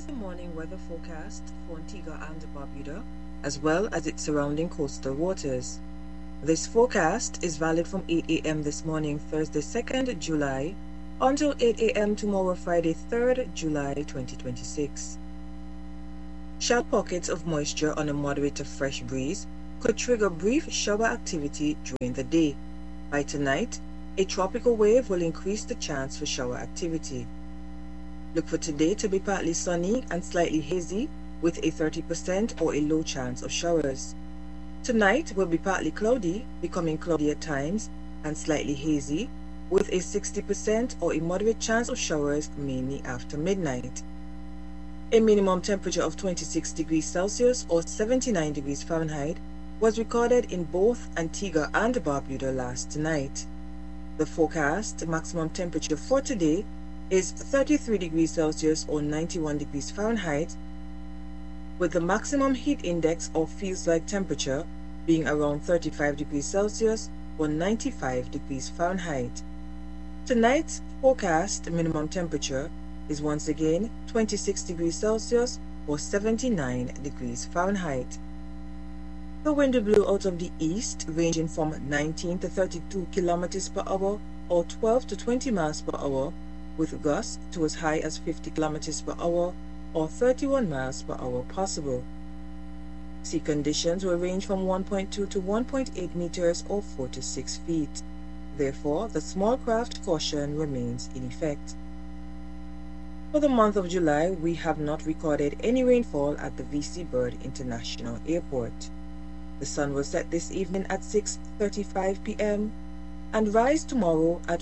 the morning weather forecast for Antigua and Barbuda, as well as its surrounding coastal waters. This forecast is valid from 8 a.m. this morning, Thursday, 2nd July, until 8 a.m. tomorrow, Friday, 3rd July 2026. Shallow pockets of moisture on a moderate to fresh breeze could trigger brief shower activity during the day. By tonight, a tropical wave will increase the chance for shower activity. Look for today to be partly sunny and slightly hazy with a 30% or a low chance of showers. Tonight will be partly cloudy, becoming cloudy at times, and slightly hazy with a 60% or a moderate chance of showers mainly after midnight. A minimum temperature of 26 degrees Celsius or 79 degrees Fahrenheit was recorded in both Antigua and Barbuda last night. The forecast maximum temperature for today is 33 degrees Celsius or 91 degrees Fahrenheit, with the maximum heat index or feels like temperature being around 35 degrees Celsius or 95 degrees Fahrenheit. Tonight's forecast minimum temperature is once again 26 degrees Celsius or 79 degrees Fahrenheit. The wind blew out of the east, ranging from 19 to 32 kilometers per hour or 12 to 20 miles per hour, with gusts to as high as 50 kilometers per hour or 31 miles per hour possible. Sea conditions will range from 1.2 to 1.8 meters or 4 to 6 feet. Therefore, the small craft caution remains in effect. For the month of July, we have not recorded any rainfall at the VC Bird International Airport. The sun will set this evening at 6:35 p.m. and rise tomorrow at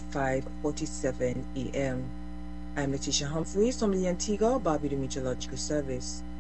5:47 a.m. I'm Letitia Humphreys from the Antigua Barbuda Meteorological Service.